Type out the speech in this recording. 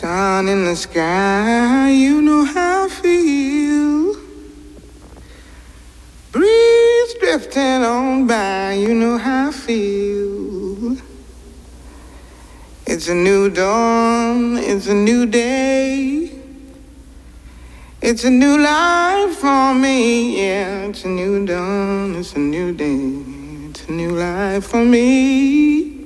Sun in the sky, you know how I feel. Breeze drifting on by, you know how I feel. It's a new dawn, it's a new day. It's a new life for me, yeah. It's a new dawn, it's a new day. It's a new life for me.